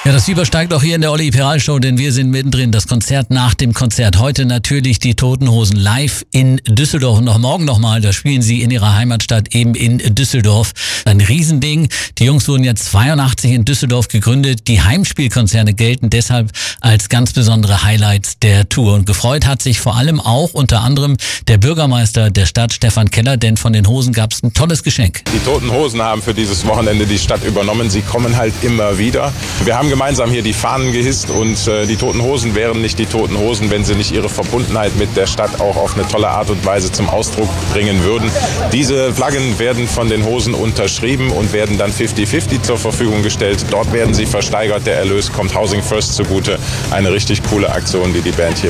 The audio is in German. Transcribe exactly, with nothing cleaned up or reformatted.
Ja, das übersteigt auch hier in der Olli Peral Show, denn wir sind mittendrin. Das Konzert nach dem Konzert. Heute natürlich die Toten Hosen live in Düsseldorf. Und noch morgen nochmal, da spielen sie in ihrer Heimatstadt eben in Düsseldorf. Ein Riesending. Die Jungs wurden ja zweiundachtzig in Düsseldorf gegründet. Die Heimspielkonzerne gelten deshalb als ganz besondere Highlights der Tour. Und gefreut hat sich vor allem auch unter anderem der Bürgermeister der Stadt, Stefan Keller, denn von den Hosen gab es ein tolles Geschenk. Die Toten Hosen haben für dieses Wochenende die Stadt übernommen. Sie kommen halt immer wieder. Wir haben gemeinsam hier die Fahnen gehisst und äh, die Toten Hosen wären nicht die Toten Hosen, wenn sie nicht ihre Verbundenheit mit der Stadt auch auf eine tolle Art und Weise zum Ausdruck bringen würden. Diese Flaggen werden von den Hosen unterschrieben und werden dann fünfzig fünfzig zur Verfügung gestellt. Dort werden sie versteigert. Der Erlös kommt Housing First zugute. Eine richtig coole Aktion, die die Band hier